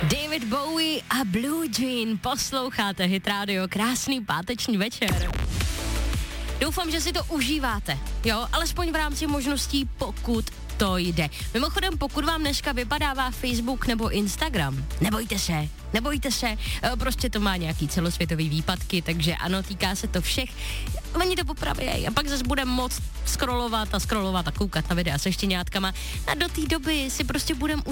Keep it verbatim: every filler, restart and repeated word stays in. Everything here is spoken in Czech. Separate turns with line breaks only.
David Bowie a Blue Jean, posloucháte Hit Radio, krásný páteční večer. Doufám, že si to užíváte, jo, alespoň v rámci možností, pokud to jde. Mimochodem, pokud vám dneska vypadává Facebook nebo Instagram, nebojte se, nebojte se, prostě to má nějaký celosvětový výpadky, takže ano, týká se to všech. Oni to popravějí a pak zase budeme moc scrollovat a scrollovat a koukat na videa se štěňátkama a do té doby si prostě budeme